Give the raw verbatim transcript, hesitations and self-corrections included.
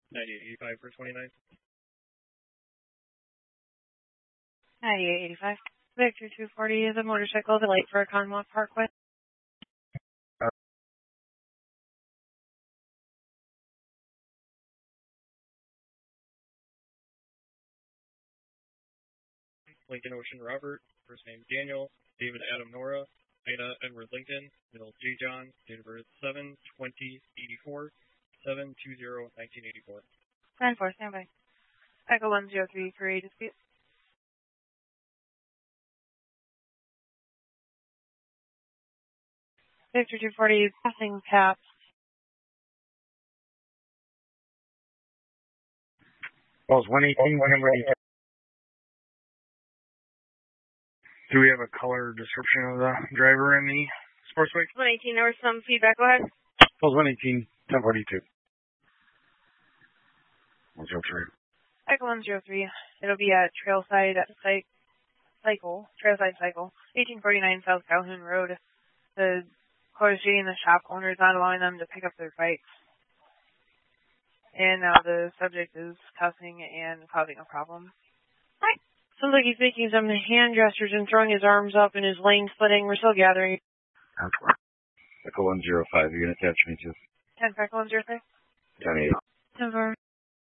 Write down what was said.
ninety-eight eighty-five for twenty-nine. ninety-eight eighty-five. Victor two forty is a motorcycle late for Conway Parkway. Uh, Lincoln Ocean Robert, first name Daniel, David Adam Nora, Ida Edward Lincoln, middle J John, date of birth seven twenty eighty-four, seven two zero nineteen eighty-four. nine four, standby. Echo one zero three for a dispute. Victor two forty passing taps. Balls one eighteen, one eighteen. Do we have a color description of the driver in the Sportsway? one eighteen, there was some feedback. Go ahead. Balls one eighteen, ten forty-two. one zero three. Echo one zero three. It'll be at Trailside Cycle, Trailside Cycle, eighteen forty-nine South Calhoun Road. The car is shooting the shop owner is not allowing them to pick up their bikes. And now the subject is cussing and causing a problem. Hi. Sounds like he's making some hand gestures and throwing his arms up and his lane splitting. We're still gathering. Echo one zero five, you're going to attach me to? ten Echo one zero three. ten eight. ten four.